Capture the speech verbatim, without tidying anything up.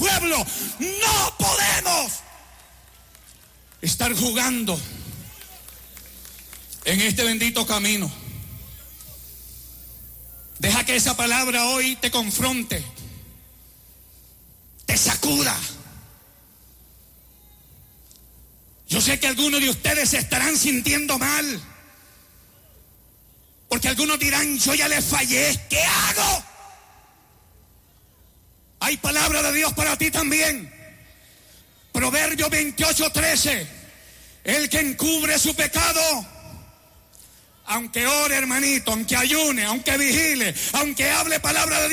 pueblo. No podemos estar jugando en este bendito camino. Deja que esa palabra hoy te confronte, te sacuda. Yo sé que algunos de ustedes se estarán sintiendo mal, porque algunos dirán, yo ya les fallé, ¿qué hago? Hay palabra de Dios para ti también. Proverbios veintiocho, trece. El que encubre su pecado, aunque ore, hermanito, aunque ayune, aunque vigile, aunque hable palabra de Dios,